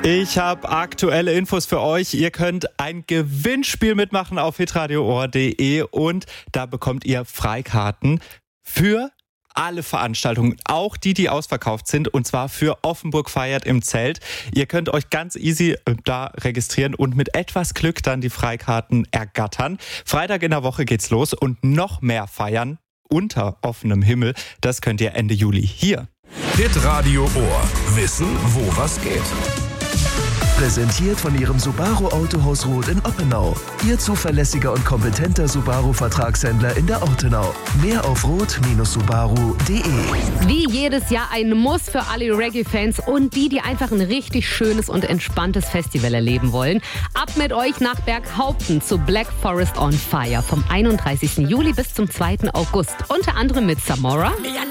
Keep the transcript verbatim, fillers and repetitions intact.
Ich habe aktuelle Infos für euch. Ihr könnt ein Gewinnspiel mitmachen auf hitradio ohr punkt de und da bekommt ihr Freikarten für alle Veranstaltungen, auch die, die ausverkauft sind, und zwar für Offenburg feiert im Zelt. Ihr könnt euch ganz easy da registrieren und mit etwas Glück dann die Freikarten ergattern. Freitag in der Woche geht's los und noch mehr feiern unter offenem Himmel. Das könnt ihr Ende Juli hier. Hitradio Ohr. Wissen, wo was geht. Präsentiert von Ihrem Subaru Autohaus Roth in Oppenau. Ihr zuverlässiger und kompetenter Subaru-Vertragshändler in der Ortenau. Mehr auf roth Subaru punkt de. Wie jedes Jahr ein Muss für alle Reggae-Fans und die, die einfach ein richtig schönes und entspanntes Festival erleben wollen. Ab mit euch nach Berghaupten zu Black Forest on Fire vom einunddreißigsten Juli bis zum zweiten August. Unter anderem mit Samora,